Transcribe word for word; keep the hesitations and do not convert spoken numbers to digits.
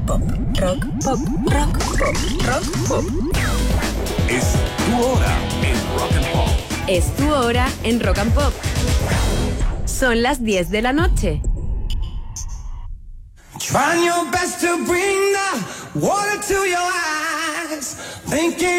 pop, rock, pop, rock, pop, rock, pop. Es tu hora en Rock and Pop. Es tu hora en Rock and Pop. Son las diez de la noche. Trying your best to bring the water to your eyes, thinking